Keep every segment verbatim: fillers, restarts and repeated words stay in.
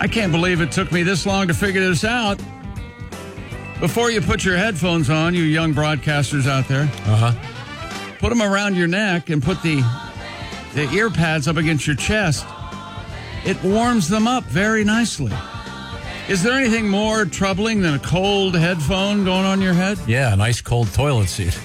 I can't believe it took me this long to figure this out. Before you put your headphones on, you young broadcasters out there, Uh-huh. put them around your neck and put the, the ear pads up against your chest. It warms them up very nicely. Is there anything more troubling than a cold headphone going on your head? Yeah, a nice cold toilet seat.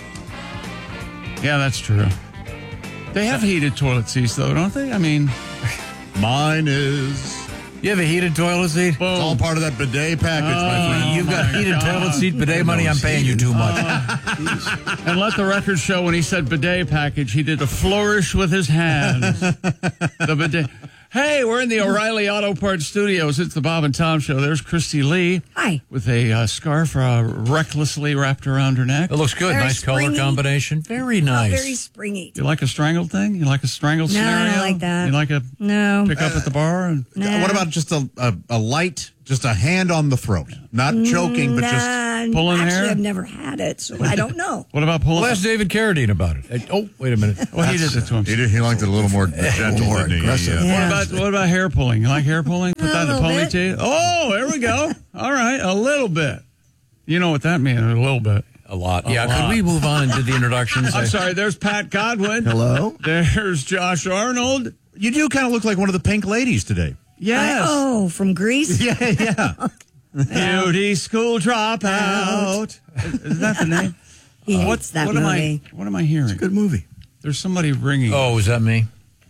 Yeah, that's true. They have heated toilet seats, though, don't they? I mean, mine is. You have a heated toilet seat? Boom. It's all part of that bidet package, Oh, my friend. You've got heated God. toilet seat bidet money. I'm paying you too much. Uh, and let the record show when he said bidet package, he did a flourish with his hands. The bidet. Hey, we're in the O'Reilly Auto Parts Studios. It's the Bob and Tom Show. There's Christy Lee. Hi. With a uh, scarf uh, recklessly wrapped around her neck. It looks good. Very nice springy. color combination. Very Oh, nice. very springy. You like a strangled thing? You like a strangled No, I scenario? don't like that. You like a No. pick up at the bar? And Nah. What about just a, a, a light, just a hand on the throat? Not choking, but just. Nah, pulling actually, hair? I've never had it, so I don't know. What about pulling? Well, ask David Carradine about it. Uh, Oh, wait a minute. Well, he did it to him. He, did, he liked it a little more gentle, more didn't he? aggressive. Yeah. What about what about hair pulling? You like hair pulling? Put A that in a little bit. ponytail. Oh, there we go. All right, a little bit. You know what that means? A little bit. A lot. A yeah, lot. could we move on to the introductions? I'm sorry. There's Pat Godwin. Hello? There's Josh Arnold. You do kind of look like one of the pink ladies today. Yes. Oh, from Greece? Yeah, yeah. Beauty school dropout. Is that the name? He hates What's that what am movie. I? What am I hearing? Good movie. There's somebody ringing. Oh, is that me?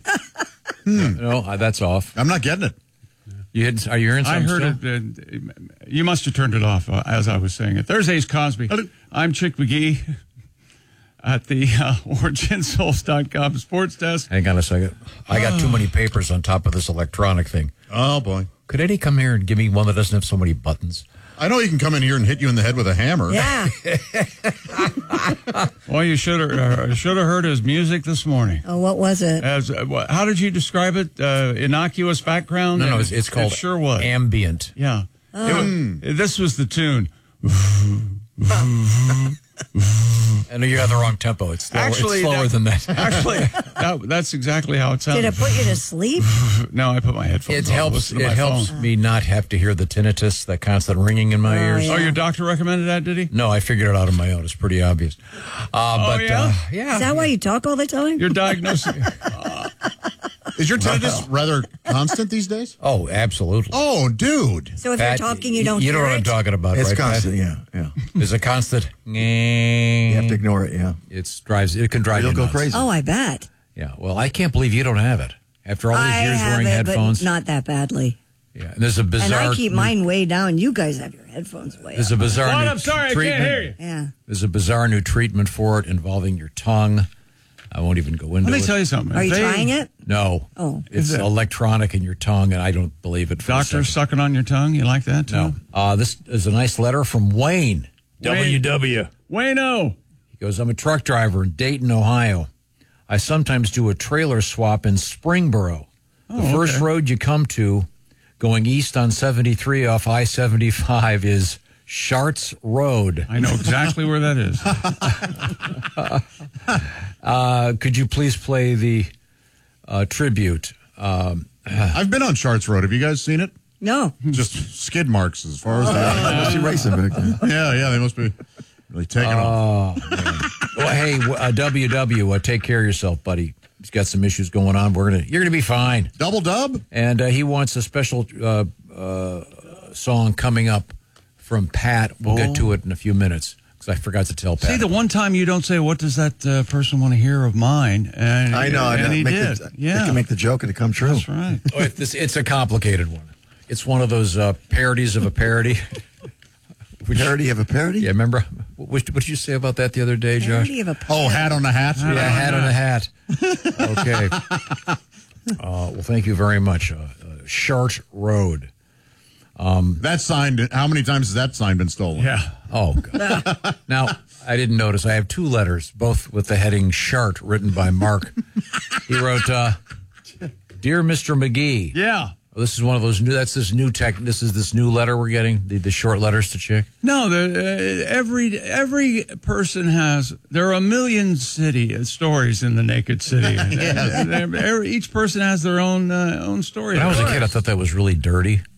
No, uh, that's off. I'm not getting it. You hit, are you hearing I something heard still? it. Uh, you must have turned it off uh, as I was saying it. Thursday's Cosby. I'm Chick McGee at the uh, orange insoles dot com sports desk. Hang on a second. I got too many papers on top of this electronic thing. Oh, boy. Could Eddie come here and give me one that doesn't have so many buttons? I know you can come in here and hit you in the head with a hammer. Yeah. Well, you should have uh, should have heard his music this morning. Oh, what was it? As uh, wha- how did you describe it? Uh, innocuous background? No, no, it's, it's called It sure was. ambient. Yeah. It was- this was the tune. I know you got the wrong tempo. It's slower, Actually, it's slower that- than that. Actually, that, that's exactly how it sounded. Did it put you to sleep? No, I put my headphones It on. helps. Listen to It my helps phone. me not have to hear the tinnitus, that constant ringing in my Oh, ears. yeah. Oh, your doctor recommended that, did he? No, I figured it out on my own. It's pretty obvious. Uh, but yeah? Uh, yeah, Is that why you talk all the time? Your diagnosis. Is your tinnitus rather constant these days? Oh, absolutely. Oh, dude. So if Pat, you're talking, you don't You know hear what I'm it? talking about, It's right? Pat? constant, yeah, yeah. There's a constant. You have to ignore it, yeah. It drives. It can drive You'll you go nuts. crazy. Oh, I bet. Yeah. Well, I can't believe you don't have it after all these I years have wearing it, headphones. but not that badly. Yeah. And there's a And bizarre. I keep mine way down. You guys have your headphones way There's up. a bizarre. What? new I'm sorry, I can't treatment. hear you. Yeah. There's a bizarre new treatment for it involving your tongue. I won't even go into Let me it. tell you something. Are you They- trying it? No. Oh. It's Is it? electronic in your tongue, and I don't believe it. For a Doctor second. sucking on your tongue? You like that, too? No. Uh, this is a nice letter from Wayne. Wayne. W W. Wayno. He goes, I'm a truck driver in Dayton, Ohio. I sometimes do a trailer swap in Springboro. The Oh, first okay. road you come to going east on seventy-three off I seventy-five is Sharts Road. I know exactly where that is. Uh, could you please play the uh, tribute? Um, I've been on Charts Road. Have you guys seen it? No. Just skid marks as far as the Must be racing back then. Yeah, yeah, they must be really taking off. well, hey, uh, W W, uh, take care of yourself, buddy. He's got some issues going on. We're gonna, you're gonna be fine. Double dub? And uh, he wants a special uh, uh, song coming up from Pat. We'll get to it in a few minutes because I forgot to tell Pat. See, the one time you don't say, what does that uh, person want to hear of mine? And, I know. I And know. he Make did. The, yeah. They can make the joke and it come true. That's right. Oh, it, this, it's a complicated one. It's one of those uh, parodies of a parody. Parody of a parody? Yeah, remember? What, what did you say about that the other day, Josh? Parody of a Oh, hat on a hat? Yeah, hat on a hat. Okay. Uh, well, thank you very much. Uh, uh, Shart Road. That sign, how many times has that sign been stolen? Yeah. Oh, God. Now, I didn't notice. I have two letters, both with the heading Shart, written by Mark. He wrote, uh, Dear Mister McGee. Yeah. Well, this is one of those new, that's this new tech, this is this new letter we're getting, the, the short letters to Chick. No, the, uh, every every person has. There are a million city uh, stories in the Naked City. yes. Every, each person has their own uh, own story. When I was a kid, I thought that was really dirty.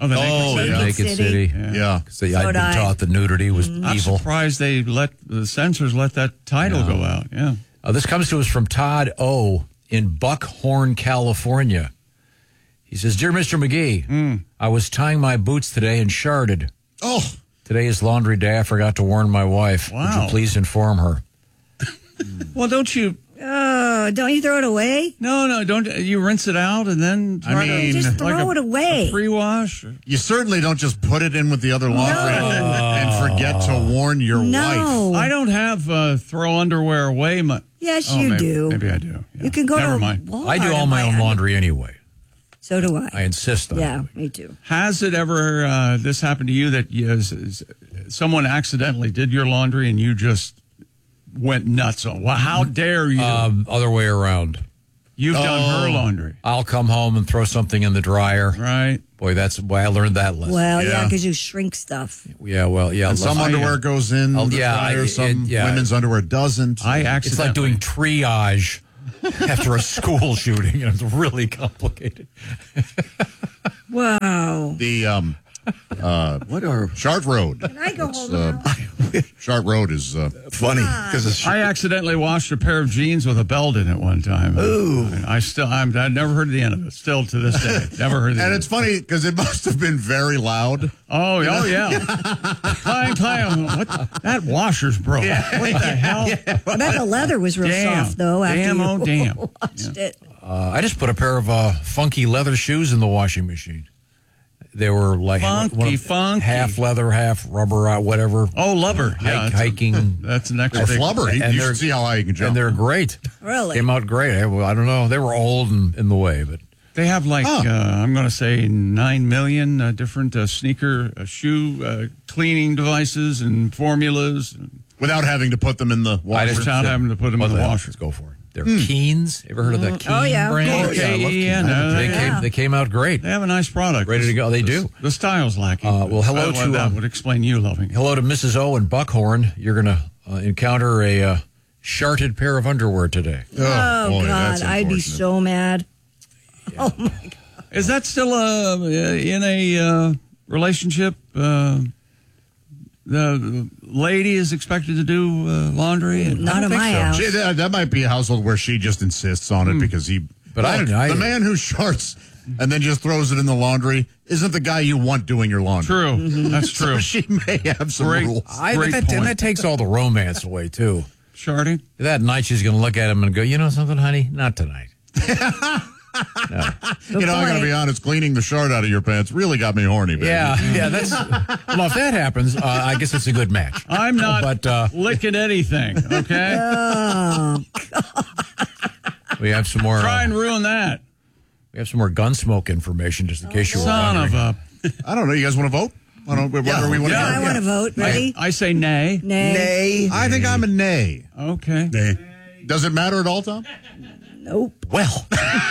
Oh, the Oh, Naked yeah. City. Naked City. Yeah. Yeah. Because I'd So been did I. taught that nudity was I'm evil. surprised they let the censors let that title go out. Yeah. Uh, this comes to us from Todd O. in Buckhorn, California. He says, Dear Mister McGee, I was tying my boots today and sharded. Oh, Today is laundry day. I forgot to warn my wife. Would Wow. you please inform her? Well, don't you? Oh, don't you throw it away? No, no, don't you rinse it out and then? I try to- mean, Just like throw a- it away. a Pre-wash. you certainly don't just put it in with the other laundry No. and, and forget to warn your wife. No. I don't have uh, throw underwear away. My, Yes, oh, you maybe, do. Maybe I do. Yeah. You can go Never to mind. Walmart I do all and my buy own it. laundry anyway. So do I. I insist on yeah, it. me too. Has it ever uh, this happened to you that you, s- s- someone accidentally did your laundry and you just went nuts on? Well, how dare you? Um, other way around. You've done her laundry, I'll come home and throw something in the dryer. right? Boy, that's why I learned that lesson. Well, yeah, Yeah. because you shrink stuff. yeah, well, yeah. And some let's- underwear goes in Oh, the yeah, dryer, I- some it- yeah. women's underwear doesn't. I It's accidentally. like doing triage after a school shooting. You know, it's really complicated. Wow. the um, What are Shart Road. Can I go It's, home uh, now? Shart Road is uh, funny because it's I accidentally washed a pair of jeans with a belt in it one time. Ooh. I still, I'm, I've never heard the end of it. Still to this day, never heard the and end. it's funny because it must have been very loud. Oh, oh yeah. clang, clang. What? That washer's broke. What the hell? I bet the leather was real Damn. soft, though, after Damn, you oh, damn. watched it. Uh, I just put a pair of uh, funky leather shoes in the washing machine. They were like Funky, one of- funky. half leather, half rubber, uh, whatever. Oh, lubber. Hike- Yeah, that's a- hiking. that's the next A big. flubber. He- And You they're- should see how high you can jump. And they're great. Really? Came out great. I, well, I don't know. They were old and in the way, but They have like, Huh. uh, I'm going to say nine million uh, different uh, sneaker, uh, shoe uh, cleaning devices and formulas. Without having to put them in the I washer. Without having to put them what in the hell? washer. Let's go for it. They're Keens. Ever heard of that Keen Oh, yeah. brand? Oh, Okay, yeah, I love yeah, Keens. no, They they, came. They came out great. they have a nice product. Ready to go. They The- do. The style's lacking. Uh, well, hello Well, to, that um, would explain you loving it. Hello to Missus O in Buckhorn. You're going to uh, encounter a uh, sharted pair of underwear today. Oh, boy, God. that's I'd be unfortunate. so mad. Oh, my God. Is that still uh, in a uh, relationship? Uh, the lady is expected to do uh, laundry? And Not in my house. She- that, that might be a household where she just insists on it because he. But I Look, don't know. The man who sharts and then just throws it in the laundry isn't the guy you want doing your laundry. True. That's true. So she may have some Great. rules. I, Great that, and point. that takes all the romance away, too. Sharding? That night she's going to look at him and go, you know something, honey? Not tonight. You know, I gotta point. be honest, cleaning the shart out of your pants really got me horny, baby. Yeah, yeah, that's... Well, if that happens, uh, I guess it's a good match. I'm not But uh, licking anything, okay? Oh, we have some more... Try Uh, and ruin that. we have some more Gunsmoke information, just in case you were Son wondering. of a... I don't know. You guys want to vote? I don't know. What Yeah. are we want Yeah. I to want to vote. Ready? I say nay. Nay. nay. I think I'm a nay. Okay. Does it matter at all, Tom? Nope. Well,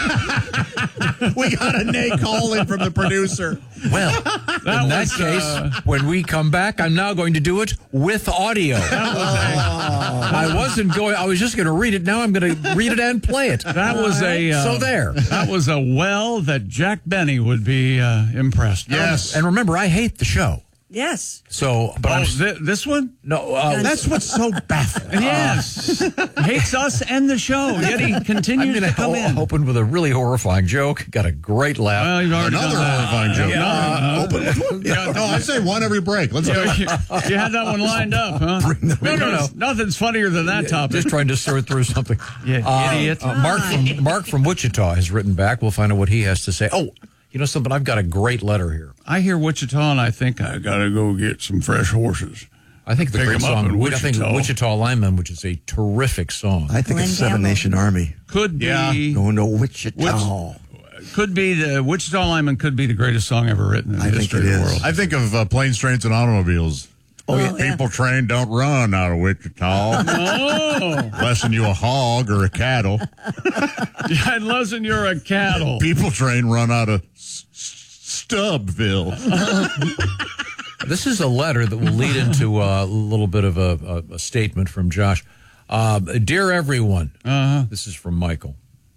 We got a nay call in from the producer. well, in that was, case, uh, when we come back, I'm now going to do it with audio. I wasn't going, I was just going to read it. Now I'm going to read it and play it. That was a... Uh, So there. That was a well that Jack Benny would be uh, impressed. Yes. And remember, I hate the show. Yes. So, but Oh, I'm... thi- this one? No, uh, That's what's so baffling. Yes. Hates us and the show, yet he I'm continues going to to come in. open with a really horrifying joke. Got a great laugh. Well, you've already Another done that. horrifying joke. Yeah. Open with one. Yeah. No, I say one every break. Let's go. You, you had that one lined up, huh? No, no, no. Nothing's funnier than that topic. Just trying to sort through something. You Uh, idiot. uh, Mark from Mark from Wichita has written back. We'll find out what he has to say. Oh, you know something? I've got a great letter here. I hear Wichita and I think I got to go get some fresh horses. I think the Pick great 'em up song. in I think Wichita. Wichita Lineman, which is a terrific song. I think Glenn it's Seven Campbell. Nation Army. Could be, Yeah. Going to Wichita. could be the Wichita Lineman could be the greatest song ever written in the I think history it of the is. world. I think of uh, planes, trains, and automobiles. Oh, yeah. People train don't run out of Wichita. Oh, Unless you a hog or a cattle. yeah, unless you're a cattle. People train run out of S- S- Stubbville. This is a letter that will lead into uh, a little bit of a, a, a statement from Josh. Uh, Dear everyone, Uh-huh. this is from Michael. He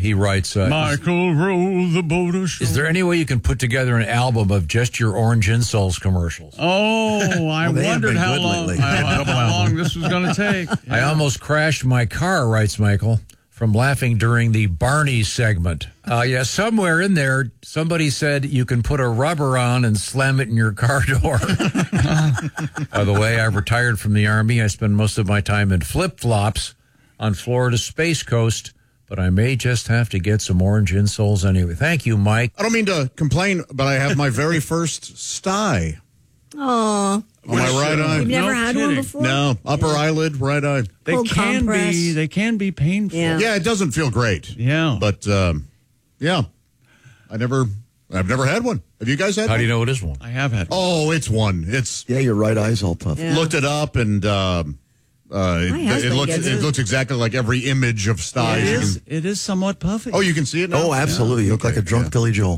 he writes, uh, Michael, roll the boat ashore. is there any way you can put together an album of just your orange insoles commercials? Oh, I they have wondered been how good long, lately. how, how long this was going to take. I almost crashed my car, writes Michael, from laughing during the Barney segment. Uh, yeah, somewhere in there, somebody said you can put a rubber on and slam it in your car door. By the way, I retired from the Army. I spend most of my time in flip-flops on Florida's Space Coast, but I may just have to get some orange insoles anyway. Thank you, Mike. I don't mean to complain, but I have my very first sty Aw. on my right eye. You've never No had one kidding. before? No, upper eyelid, right eye. They Cold can compress. be. They can be painful. Yeah. Yeah, it doesn't feel great. Yeah. But, um, yeah, I never, I've never had one. Have you guys had How one? do you know it is one? I have had. Oh, it's one. It's Yeah, your right eye's all puffy. Yeah. looked it up and um, uh, it, it husband looks gets it it. looks exactly like every image of It styes. You is. can- It is somewhat puffy. oh, you can see it now? Oh, absolutely. You look like a drunk Billy Joel.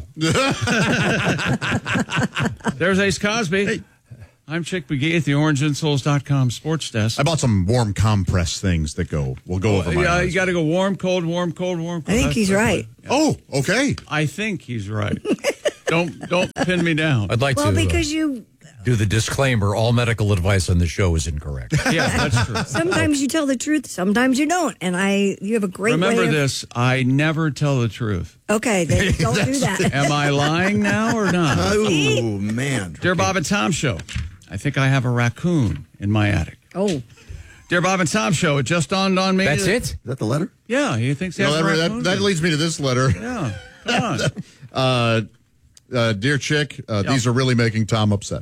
There's Ace Cosby. I'm Chick McGee at the orange insoles dot com sports desk. I bought some warm compress things that go will go over my yeah, eyes. you got to go warm, cold, warm, cold, warm. I think he's right. Oh, okay. I think he's right. don't don't pin me down. I'd like Well, to uh, because you do the disclaimer, all medical advice on the show is incorrect. Yeah, that's true. sometimes you tell the truth, sometimes you don't, and I you have a great Remember way of, this: I never tell the truth. Okay, then don't do that. Am I lying now or not? Oh, man. Dear Bob and Tom Show, I think I have a raccoon in my attic. Oh, Dear Bob and Tom Show, it just dawned on me. That's that- it? Is that the letter? Yeah, he thinks he You has know, a that, raccoon. that, that leads me to this letter. yeah, come on. Uh, uh, dear Chick, uh, Yeah. these are really making Tom upset.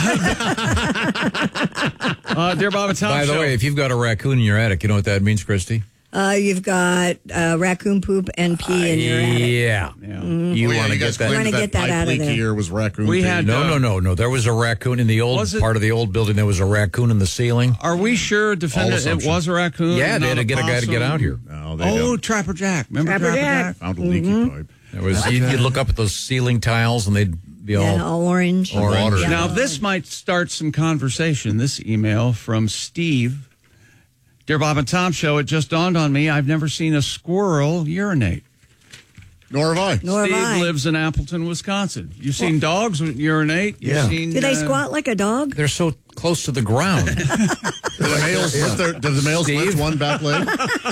Uh, dear Bob and Tom By the Show. way, if you've got a raccoon in your attic, you know what that means, Christy? uh, you've got uh, raccoon poop and pee in your attic. Yeah. Yeah. You Oh, yeah, want to you get guys that? claimed Wanna that get that pipe out of leak there. here was raccoon. We pee. had- No, Uh, no, no, no. There was a raccoon in the old Was it- part of the old building. There was a raccoon in the ceiling. Are we sure, All defendant, it assumption. was a raccoon? Yeah, they had not to get a guy to get possum? out here. No, they Oh, don't. Trapper Jack. Remember Trapper Trapper, Jack. Jack? Found a leaky Mm-hmm. pipe. There was you'd, you'd look up at those ceiling tiles and they'd be all. Yeah, all orange. Orange. Water. Yeah. Now, this might start some conversation. This email from Steve. Dear Bob and Tom Show, it just dawned on me I've never seen a squirrel urinate. Nor have I. Nor have Steve I. lives in Appleton, Wisconsin. You've seen dogs urinate? You've Yeah. Seen, Do they uh, squat like a dog? They're so close to the ground. Do the males lift their, do the males Steve? lift one back leg?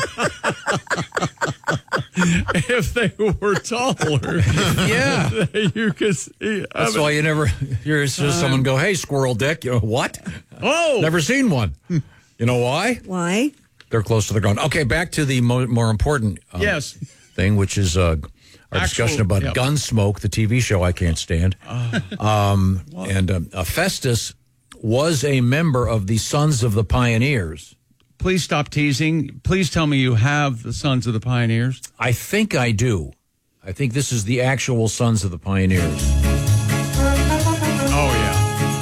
If they were taller, yeah. you could see. I That's mean- why you never hear someone go, "Hey, squirrel dick." You know what? Oh, Never seen one. You know why? Why? They're close to the ground. Okay, back to the mo- more important uh, Yes. thing, which is uh, our Actual- discussion about yep. Gunsmoke, the T V show I can't stand. um, and um, uh, Festus was a member of the Sons of the Pioneers. Please stop teasing. Please tell me you have the Sons of the Pioneers. I think I do. I think this is the actual Sons of the Pioneers. Oh, yeah.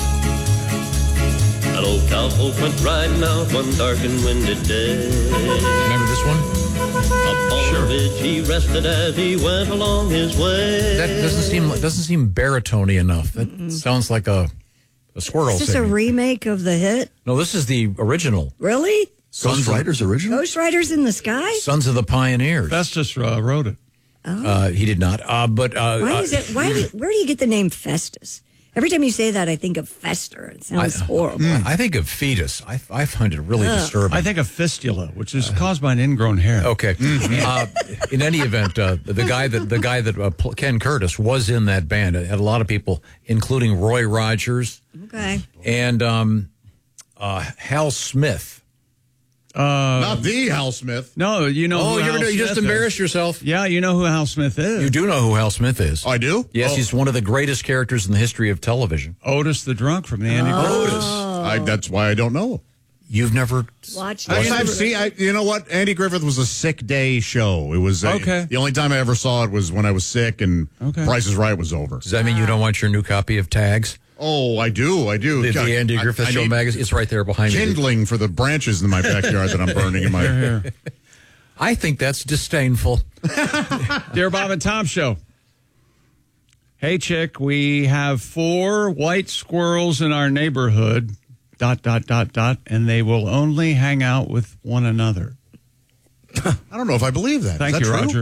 An old cowpoke went riding out one dark and windy day. Remember this one? Upon a ridge he rested as he went along his way. That doesn't seem doesn't seem baritone enough. That sounds like a a squirrel. Is this a singing. remake of the hit? No, this is the original. Really? Ghost Riders original? Ghost Riders in the Sky? Sons of the Pioneers. Festus uh, wrote it. Uh, he did not. Uh, but uh, Why uh, is it? Why? Do, where do you get the name Festus? Every time you say that, I think of Fester. It sounds horrible. I think of fetus. I, I find it really disturbing. I think of fistula, which is caused by an ingrown hair. Okay. Uh, in any event, uh, the guy that the guy that uh, pl- Ken Curtis was in that band. It had a lot of people, including Roy Rogers Okay. and um, uh, Hal Smith. Not the Hal Smith. No, you know. Oh, who you, Hal ever, you just Smith embarrassed is. yourself. Yeah, you know who Hal Smith is. You do know who Hal Smith is. Oh, I do? Yes, Oh. he's one of the greatest characters in the history of television. Otis the drunk from the Andy Oh. Griffith. I, that's why I don't know. You've never. Watch I this. mean, I've seen. I, you know what? Andy Griffith was a sick day show. It was uh, Okay. The only time I ever saw it was when I was sick and Okay. Price is Right was over. Does that mean you don't want your new copy of Tags? Oh, I do. I do. The, God, the Andy I- Griffith I Show need magazine. It's right there behind me. Kindling for the branches in my backyard that I'm burning in my. I think that's disdainful. Dear Bob and Tom Show. Hey, chick, we have four white squirrels in our neighborhood, dot, dot, dot, dot, and they will only hang out with one another. I don't know if I believe that. Thank Is that you, true? Roger.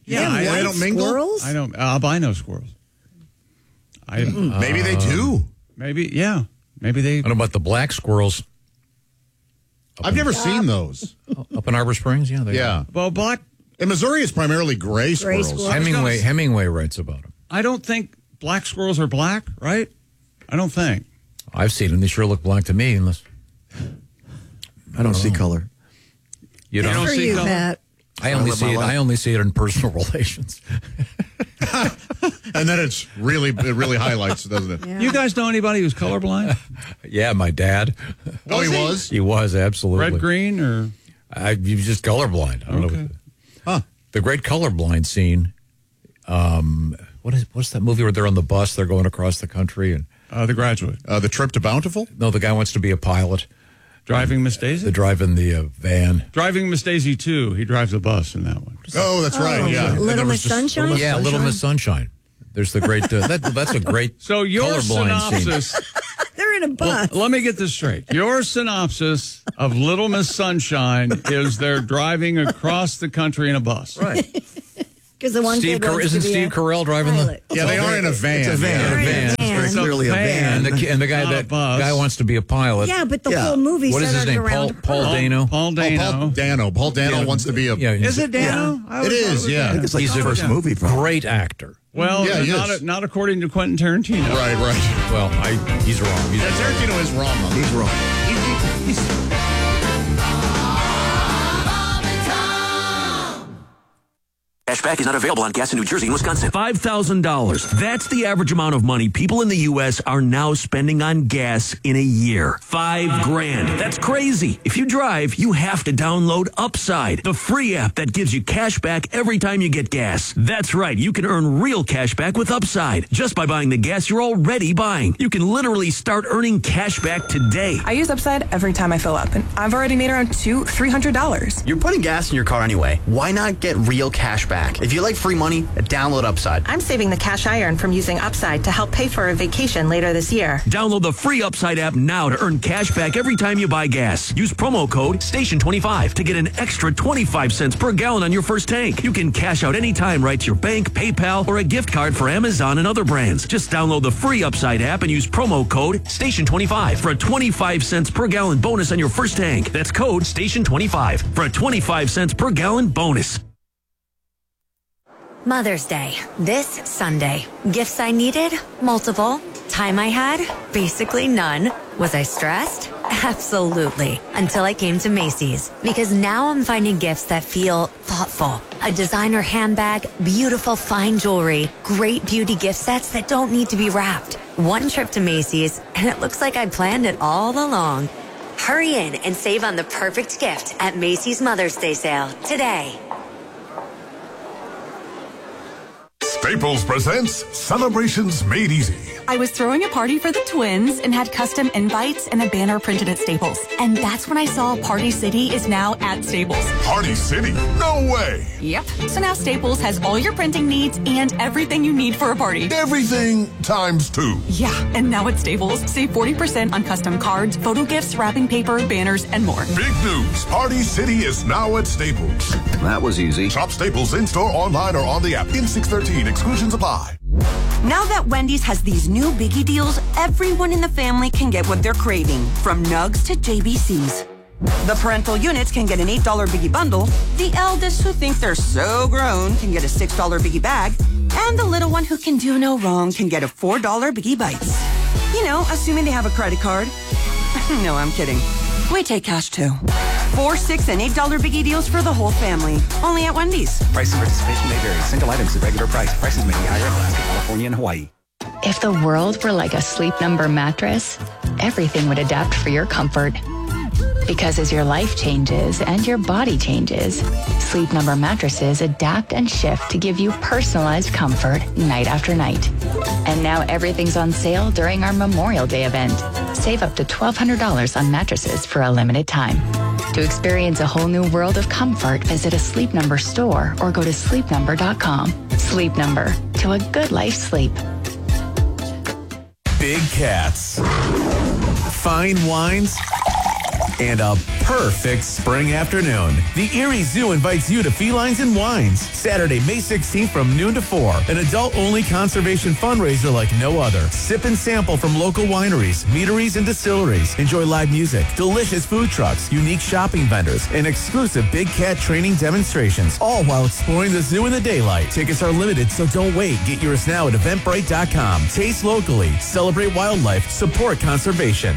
Yeah, They I, have I They white don't mingle? squirrels? I don't. Albino squirrels. I Maybe they do. maybe yeah. Maybe they. I don't know about the black squirrels I've never seen those. up in Harbor Springs. Yeah, they Yeah. Well, black. In Missouri, it's primarily gray Gray squirrels. squirrels. Hemingway gonna- Hemingway writes about them. I don't think black squirrels are black, right? I don't think. I've seen them. They sure look black to me, unless I don't see color. you You don't. don't For see you, color? Pat. I only live see my it. life. I only see it in personal relations. And then it's really, it really highlights, doesn't it? Yeah. You guys know anybody who's colorblind? Yeah, my dad. Oh, he was? He was absolutely Red, green, or I, he was just colorblind. I don't Okay. know. Huh. The great colorblind scene. Um, what is what's that movie where they're on the bus? They're going across the country, and uh, The Graduate? Uh, the trip to Bountiful? no, the guy wants to be a pilot. Driving Miss Daisy? They drive in the uh, van. Driving Miss Daisy too. He drives a bus in that one. Oh, that's right. Oh, Yeah. Little And there Miss was just- Sunshine? yeah, Little Sunshine? Miss Sunshine. There's the great. Uh, that, that's a great. So your colorblind scene. synopsis. They're in a Well, bus. let me get this straight. Your synopsis of Little Miss Sunshine is they're driving across the country in a bus. Right. Because the one Steve kid Car- wants isn't to be Steve a Carell driving pilot. the? Yeah, they are in a van. It's a van. In a Right, van. van. It's very It's a clearly a van. And the ki- and the guy Not a that bus. guy wants to be a pilot. Yeah, but the Yeah. whole movie What is his centers name? Paul around Paul her. Dano. Paul Oh, Dano. Paul Dano. Paul Dano Yeah. wants to be a. Yeah, Is he's it Dano? I It always thought is, was yeah. Dano. It's like He's the a first yeah. movie, a probably. great actor. Well, Yeah, he not, is. not according to Quentin Tarantino. Right, right. Well, I he's wrong. He's Yeah, Tarantino is wrong on He's that. wrong. He- he- he's- Cashback is not available on gas in New Jersey and Wisconsin. five thousand dollars. That's the average amount of money people in the U S are now spending on gas in a year. Five grand. That's crazy. If you drive, you have to download Upside, the free app that gives you cash back every time you get gas. That's right. You can earn real cash back with Upside just by buying the gas you're already buying. You can literally start earning cash back today. I use Upside every time I fill up, and I've already made around two, three hundred dollars. You're putting gas in your car anyway. Why not get real cash back? If you like free money, download Upside. I'm saving the cash I earn from using Upside to help pay for a vacation later this year. Download the free Upside app now to earn cash back every time you buy gas. Use promo code station twenty-five to get an extra twenty-five cents per gallon on your first tank. You can cash out anytime right to your bank, PayPal, or a gift card for Amazon and other brands. Just download the free Upside app and use promo code station twenty-five for a twenty-five cents per gallon bonus on your first tank. That's code station twenty-five for a twenty-five cents per gallon bonus. Mother's Day, this Sunday. Gifts I needed? Multiple. Time I had? Basically none. Was I stressed? Absolutely. Until I came to Macy's. Because now I'm finding gifts that feel thoughtful. A designer handbag, beautiful fine jewelry, great beauty gift sets that don't need to be wrapped. One trip to Macy's, and it looks like I planned it all along. Hurry in and save on the perfect gift at Macy's Mother's Day sale today. Staples presents Celebrations Made Easy. I was throwing a party for the twins and had custom invites and a banner printed at Staples. And that's when I saw Party City is now at Staples. Party City? No way. Yep. So now Staples has all your printing needs and everything you need for a party. Everything times two. Yeah. And now at Staples, save forty percent on custom cards, photo gifts, wrapping paper, banners, and more. Big news. Party City is now at Staples. That was easy. Shop Staples in-store, online, or on the app. In six thirteen. Exclusions apply. Now that Wendy's has these new biggie deals, everyone in the family can get what they're craving, from nugs to J B Cs. The parental units can get an eight dollar biggie bundle, the eldest who think they're so grown can get a six dollar biggie bag, and the little one who can do no wrong can get a four dollar biggie bites. You know, assuming they have a credit card. No, I'm kidding. We take cash too. Four, six, and eight dollar biggie deals for the whole family. Only at Wendy's. Price and participation may vary. Single items at regular price. Prices may be higher in Alaska, California, and Hawaii. If the world were like a Sleep Number mattress, everything would adapt for your comfort. Because as your life changes and your body changes, Sleep Number mattresses adapt and shift to give you personalized comfort night after night. And now everything's on sale during our Memorial Day event. Save up to twelve hundred dollars on mattresses for a limited time. To experience a whole new world of comfort, visit a Sleep Number store or go to sleep number dot com. Sleep Number, to a good life sleep. Big cats, fine wines, and a perfect spring afternoon. The Erie Zoo invites you to Felines and Wines, Saturday, May sixteenth from noon to four. An adult-only conservation fundraiser like no other. Sip and sample from local wineries, meaderies, and distilleries. Enjoy live music, delicious food trucks, unique shopping vendors, and exclusive big cat training demonstrations, all while exploring the zoo in the daylight. Tickets are limited, so don't wait. Get yours now at eventbrite dot com. Taste locally, celebrate wildlife, support conservation.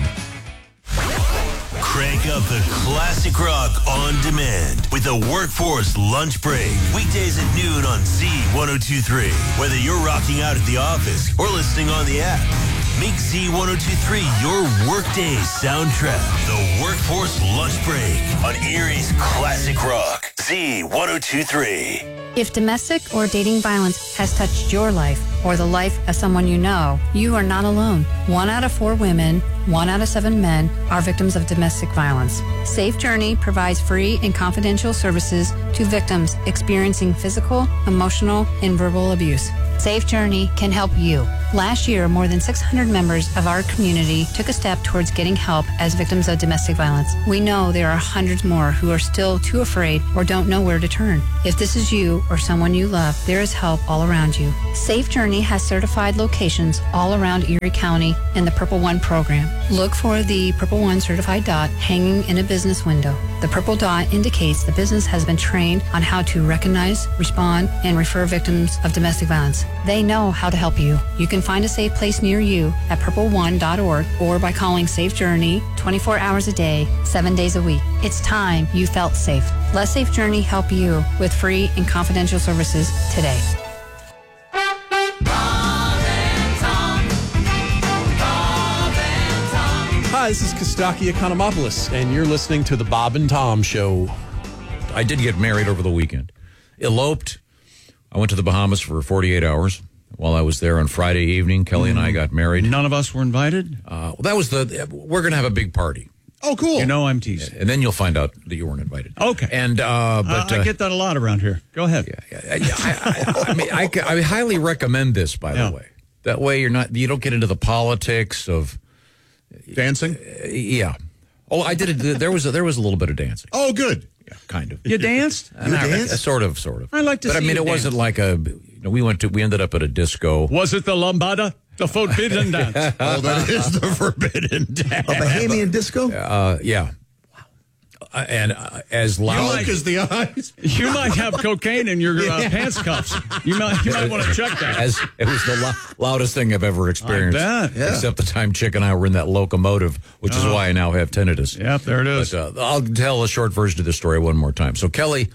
Crank up the classic rock on demand with the Workforce Lunch Break. Weekdays at noon on Z ten twenty-three. Whether you're rocking out at the office or listening on the app, make Z ten twenty-three your workday soundtrack. The Workforce Lunch Break on Erie's Classic Rock. Z ten twenty-three. If domestic or dating violence has touched your life or the life of someone you know, you are not alone. One out of four women, one out of seven men are victims of domestic violence. Safe Journey provides free and confidential services to victims experiencing physical, emotional, and verbal abuse. Safe Journey can help you. Last year, more than six hundred members of our community took a step towards getting help as victims of domestic violence. We know there are hundreds more who are still too afraid or don't know where to turn. If this is you or someone you love, there is help all around you. Safe Journey has certified locations all around Erie County in the Purple One program. Look for the Purple One certified dot hanging in a business window. The purple dot indicates the business has been trained on how to recognize, respond, and refer victims of domestic violence. They know how to help you. You can find a safe place near you at purple one dot org or by calling Safe Journey twenty-four hours a day, seven days a week. It's time you felt safe. Let Safe Journey help you with free and confidential services today. Hi, this is Kostaki Economopoulos, and you're listening to the Bob and Tom Show. I did get married over the weekend. Eloped. I went to the Bahamas for forty-eight hours. While I was there on Friday evening, Kelly mm. and I got married. None of us were invited? Uh, well, that was the, we're going to have a big party. Oh, cool. You know I'm teasing. And then you'll find out that you weren't invited. Okay. And, uh, but. Uh, I uh, get that a lot around here. Go ahead. Yeah, yeah, yeah. I, I, I mean, I, I highly recommend this, by yeah. the way. That way you're not, you don't get into the politics of. Dancing? Uh, yeah. Oh, I did it. There was a, there was a little bit of dancing. Oh, good. Yeah, kind of. You danced? You danced? Uh, sort of, sort of. I like to but see I mean, you it dance. wasn't like a, you know, we went to, we ended up at a disco. Was it the lambada? The forbidden dance. Oh, that is the forbidden dance. A Bahamian disco? Uh, yeah. Uh, and uh, as loud might, as the eyes. You might have cocaine in your uh, pants cuffs. You might, you might want to check that. As it was the lo- loudest thing I've ever experienced. I bet. Yeah. Except the time Chick and I were in that locomotive, which oh. is why I now have tinnitus. Yep, there it is. But, uh, I'll tell a short version of the story one more time. So Kelly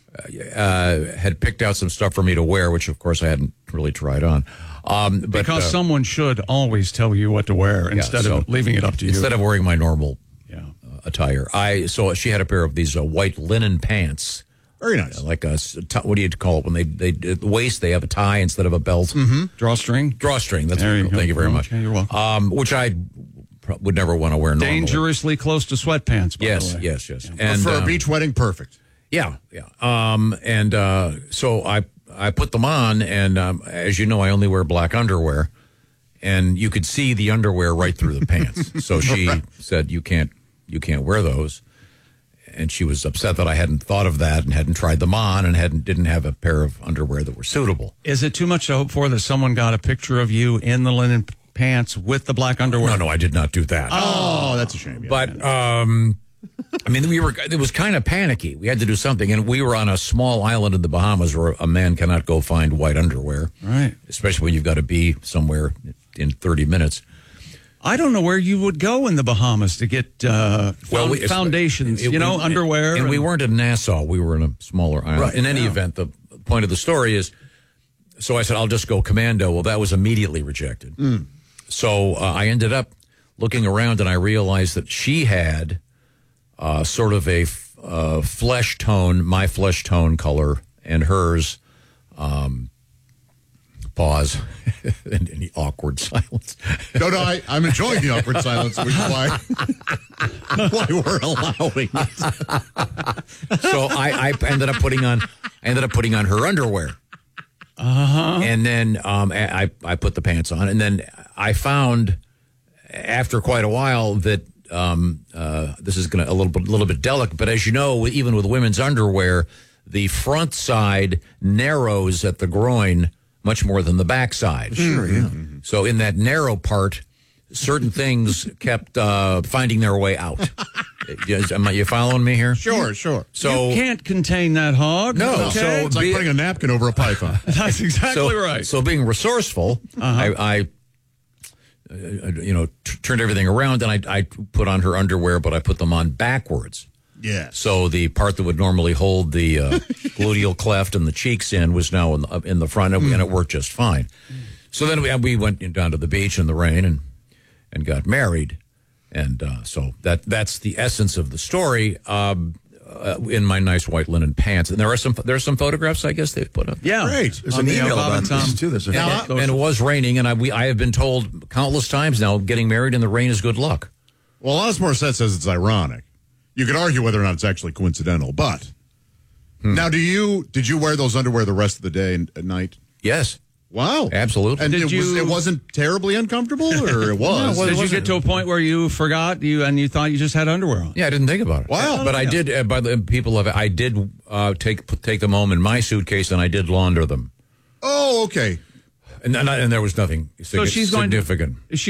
uh, had picked out some stuff for me to wear, which of course I hadn't really tried on. Um, but, because uh, someone should always tell you what to wear yeah, instead so of leaving it up to you. Instead of wearing my normal yeah. uh, attire. I So she had a pair of these uh, white linen pants. Very nice. Uh, like a, what do you call it? When they, they, at the waist, they have a tie instead of a belt. Mm-hmm. Drawstring? Drawstring. That's there what you cool. go. Thank you very much. Okay, you're welcome. Um, which I would never want to wear normally. Dangerously close to sweatpants, by yes, the way. Yes, yes, yes. Yeah. And for a um, beach wedding, perfect. Yeah, yeah. Um, and uh, so I I put them on, and um, as you know, I only wear black underwear, and you could see the underwear right through the pants. So she said, "You can't, you can't wear those," and she was upset that I hadn't thought of that and hadn't tried them on and hadn't didn't have a pair of underwear that were suitable. Is it too much to hope for that someone got a picture of you in the linen pants with the black underwear? No, no, I did not do that. Oh, that's a shame. Yeah, but. Um, I mean, we were. It was kind of panicky. We had to do something, and we were on a small island in the Bahamas where a man cannot go find white underwear, right? Especially when you've got to be somewhere in thirty minutes. I don't know where you would go in the Bahamas to get uh, well, we, foundations, it, you know, we, underwear. And, and we weren't in Nassau. We were in a smaller island. Right, in any yeah. event, the point of the story is, so I said, I'll just go commando. Well, that was immediately rejected. Mm. So uh, I ended up looking around, and I realized that she had uh, sort of a f- uh, flesh tone, my flesh tone color, and hers. Um, Pause. And any awkward silence. No, no, I, I'm enjoying the awkward silence, which is why, why we're allowing it. So I, I ended up putting on, I ended up putting on her underwear. Uh-huh. And then um, I, I put the pants on, and then I found after quite a while that um, uh, this is going to a little bit, little bit delicate, but as you know, even with women's underwear, the front side narrows at the groin much more than the back side. Sure, yeah. Mm-hmm. So in that narrow part, certain things kept uh, finding their way out. Am you following me here? Sure, sure. So you can't contain that hog. No, okay? so it's like be, putting a napkin over a python. That's exactly so, right. So being resourceful, uh-huh. I, I uh, you know, t- turned everything around, and I, I put on her underwear, but I put them on backwards. Yeah. So the part that would normally hold the uh, gluteal cleft and the cheeks in was now in the, in the front, and, mm. and it worked just fine. So then we we went down to the beach in the rain and and got married. And uh, so that that's the essence of the story. Um, uh, in my nice white linen pants, and there are some there are some photographs I guess they've put up. Yeah, great. There's on an the email Bob about and Tom. this too. There's a And, and it was raining, and I we I have been told countless times now, getting married in the rain is good luck. Well, Alanis Morissette says it's ironic. You could argue whether or not it's actually coincidental, but hmm. now, do you did you wear those underwear the rest of the day and at night? Yes. Wow. Absolutely. And Did it, you, was, it wasn't terribly uncomfortable, or it was? No, did you get to a point where you forgot you and you thought you just had underwear on? Yeah, I didn't think about it. Wow. But I did, uh, by the people of it, I did uh, take take them home in my suitcase, and I did launder them. Oh, okay. And, and, and there was nothing so she's significant. Going to, is she